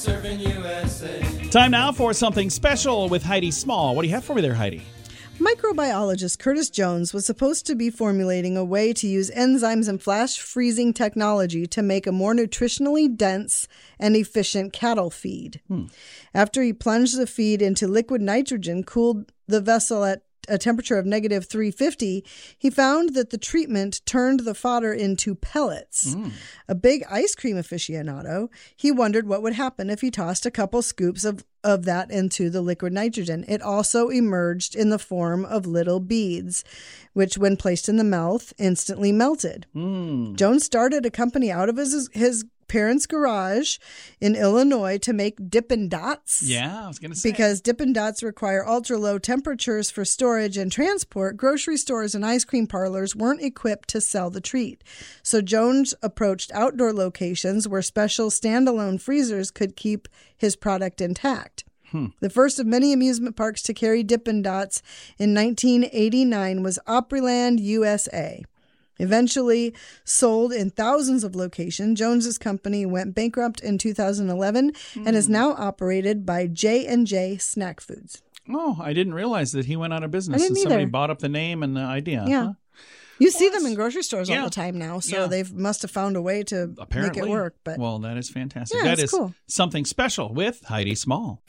Serving USA. Time now for something special with Heidi Small. What do you have for me there, Heidi? Microbiologist Curtis Jones was supposed to be formulating a way to use enzymes and flash freezing technology to make a more nutritionally dense and efficient cattle feed. After he plunged the feed into liquid nitrogen, cooled the vessel at a temperature of negative 350, he found that the treatment turned the fodder into pellets. A big ice cream aficionado, he wondered what would happen if he tossed a couple scoops of that into the liquid nitrogen. It also emerged in the form of little beads, which when placed in the mouth, instantly melted. Jones started a company out of his parents' garage in Illinois to make Dippin' Dots. Yeah, I was going to say. Because Dippin' Dots require ultra-low temperatures for storage and transport, grocery stores and ice cream parlors weren't equipped to sell the treat. So Jones approached outdoor locations where special standalone freezers could keep his product intact. The first of many amusement parks to carry Dippin' Dots in 1989 was Opryland, USA. Eventually sold in thousands of locations, Jones's company went bankrupt in 2011 and is now operated by J&J Snack Foods. Oh, I didn't realize that he went out of business. I didn't and somebody either. bought up the name and the idea. Yeah. Huh? You see them in grocery stores all Yeah. the time now, so Yeah. they must have found a way to Apparently. make it work. But Well, that is fantastic. Yeah, That it's is cool. something special with Heidi Small.